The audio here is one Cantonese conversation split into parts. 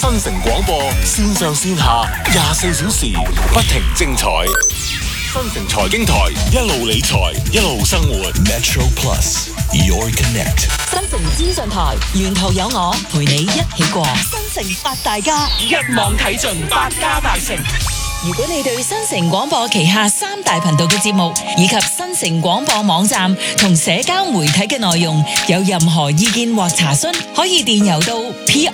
新城廣播線上線下24小時不停精彩。新城財經台一路理財一路生活。Metro Plus Your Connect。 新城資訊台沿途有我陪你一起過。新城八大家一網睇盡百家大成。 如果你對新城廣播旗下3大頻道嘅節目以及新城廣播網站同社交媒體嘅內容有任何意見或查詢，可以電郵到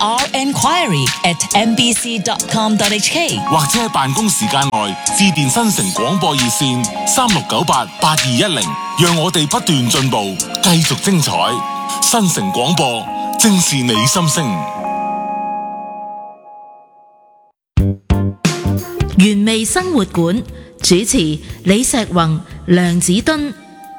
prenquiry@mbc.com.hk， 或者喺辦公時間內致電新城廣播熱線36988210，讓我哋不斷進步，繼續精彩。新城廣播正是你心聲。 原味生活館主持李石宏、梁子敦。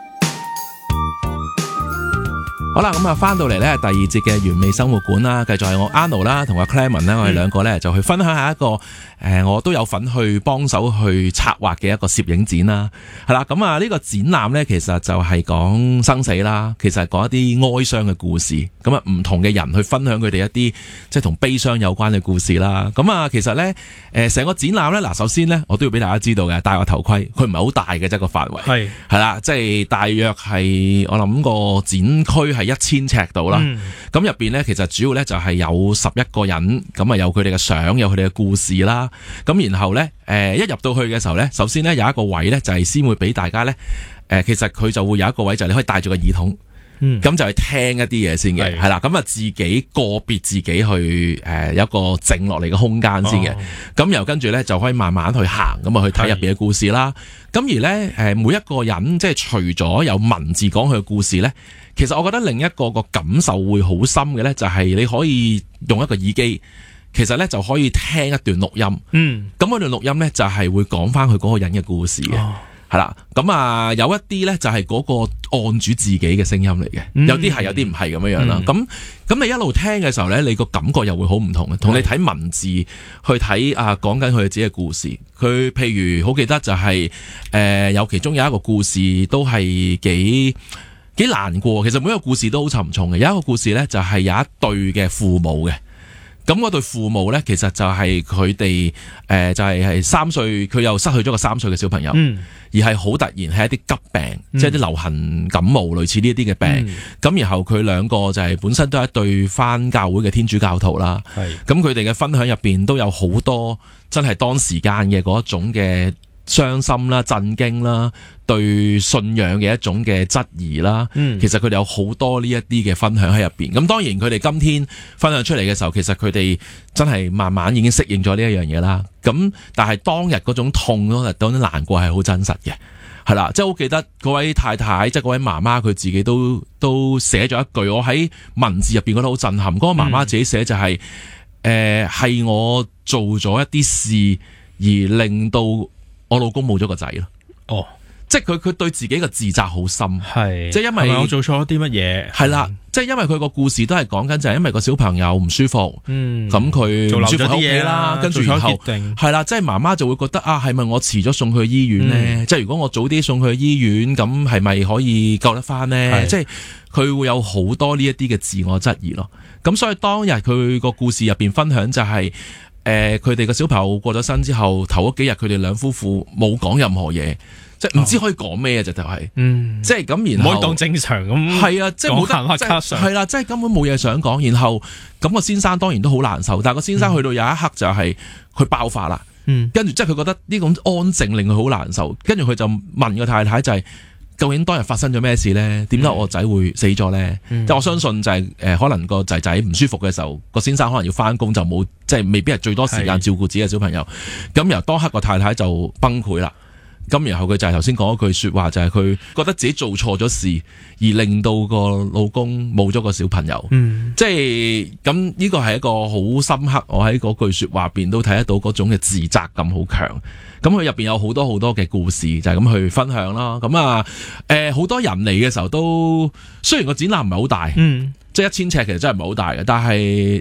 好啦，咁啊翻到嚟咧第二節嘅原味生活館啦，繼續係我 Arnold 啦，同阿 Clement 咧，我哋兩個咧就去分享下一個我都有份去幫手去策劃嘅一個攝影展啦，係啦，咁啊呢個展覽咧其實就係講生死啦，其實係講一啲哀傷嘅故事，咁啊唔同嘅人去分享佢哋一啲即係同悲傷有關嘅故事啦，咁啊其實咧成個展覽咧嗱，首先咧我都要俾大家知道嘅，戴個頭盔，佢唔係好大嘅啫個範圍，係啦，即係大約係我諗個展區係1000尺度啦，咁入邊咧其實主要咧就係有11個人，咁啊有佢哋嘅相，有佢哋嘅故事啦，咁然後咧一入到去嘅時候咧，首先咧有一個位咧就係先會俾大家咧其實佢就會有一個位就係你可以戴住個耳筒，咁就係聽一啲嘢先嘅，係啦，咁啊自己個別自己去有一個靜落嚟嘅空間先嘅，咁然後跟住咧就可以慢慢去行，咁啊去睇入邊嘅故事啦，咁而咧每一個人即係除咗有文字講佢嘅故事咧，其實我覺得另一個感受會好深嘅咧，就係你可以用一個耳機，其實咧就可以聽一段錄音，咁嗰段錄音咧就係會講翻佢嗰個人嘅故事嘅，係啦，咁啊有一啲咧就係嗰個案主自己嘅聲音嚟嘅，有啲係有啲唔係咁樣樣啦，咁你一路聽嘅時候咧，你個感覺又會好唔同嘅，同你睇文字去睇講緊佢自己嘅故事，佢譬如好記得就係有其中有一個故事都係幾難過，其實每一個故事都好沉重嘅。有一個故事呢，就係有一對嘅父母嘅，咁嗰對父母呢，其實就係佢哋就係3歲，佢又失去咗個3歲嘅小朋友，而係好突然係一啲急病，即係啲流行感冒類似呢啲嘅病。咁然後佢兩個就係本身都係一對返教會嘅天主教徒啦。咁佢哋嘅分享入邊都有好多真係當時間嘅嗰一種嘅傷心啦、震驚啦，對信仰嘅一種嘅質疑啦，其實佢哋有好多呢一啲嘅分享喺入邊。咁當然佢哋今天分享出嚟嘅時候，其實佢哋真係慢慢已經適應咗呢一樣嘢啦。咁但係當日嗰種痛嗰種難過係好真實嘅，係啦，即係好記得嗰位太太，即係嗰位媽媽，佢自己都寫咗一句，我喺文字入邊覺得好震撼。嗰個媽媽自己寫就係係我做咗一啲事而令到我老公冇咗個仔咯，即係佢對自己嘅自責好深，即係因為我做錯啲乜嘢， 係啦，即係因為佢個故事都係講緊就係因為個小朋友唔舒服，咁佢唔舒服喺屋企啦，跟住然後係啦，即係媽媽就會覺得係咪我遲咗送去醫院呢？即係如果我早啲送去醫院，咁係咪可以救得翻呢？即係佢會有好多呢一啲嘅自我質疑咯。咁所以當日佢個故事入邊分享就係佢哋個小朋友過咗身之後，頭嗰幾日佢哋兩夫婦冇講任何嘢，即係唔知可以講咩就係，即係咁然後唔可以當正常咁， 係啊，即係冇得係啦，即係根本冇嘢想講。然後咁個先生當然都好難受，但係個先生去到有一刻就係佢爆發啦，跟住即係佢覺得呢種安靜令佢好難受，跟住佢就問個太太就係，究竟當日發生咗咩事呢？點解我仔會死咗呢？即係我相信就係可能個仔仔唔舒服嘅時候，個先生可能要翻工就冇，即係未必係最多時間照顧自己嘅小朋友。咁由當刻個太太就崩潰啦。咁然後佢就係頭先講一句說話，就係佢覺得自己做錯咗事，而令到個老公冇咗個小朋友。即係咁呢個係一個好深刻，我喺嗰句說話入邊都睇得到嗰種嘅自責感好強。咁佢入邊有好多好多嘅故事，就係咁去分享啦。咁好多人嚟嘅時候都，雖然個展覽唔係好大，即係1000尺其實真係唔係好大嘅，但係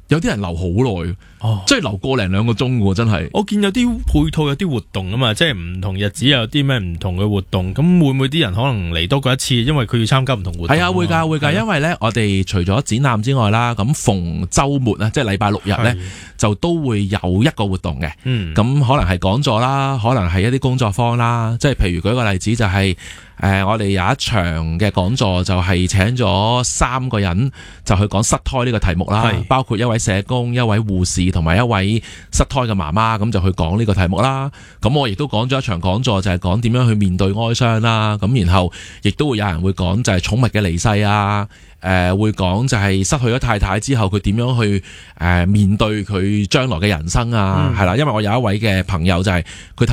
有啲人留好耐，即係留個零兩個鐘喎，真係。 我見有啲配套有啲活動啊嘛，即係唔同日子有啲咩唔同嘅活動，咁會唔會啲人可能嚟多過一次，因為佢要參加唔同活動？ 係啊，會㗎，因為咧我哋除咗展覽之外啦，咁逢週末啊，即係禮拜六日咧，就都會有一個活動嘅。咁可能係講座啦，可能係一啲工作坊啦，即係譬如舉個例子就係。我哋有一場嘅講座就係請咗3個人就去講失胎呢個題目啦，包括一位社工、一位護士同埋一位失胎嘅媽媽，咁就去講呢個題目啦。咁我亦都講咗一場講座，就係講點樣去面對哀傷啦。咁然後亦都會有人會講就係寵物嘅離世啊。會講就係失去咗太太之後佢點樣去面對佢將來嘅人生啊，係啦，因為我有一位嘅朋友就係佢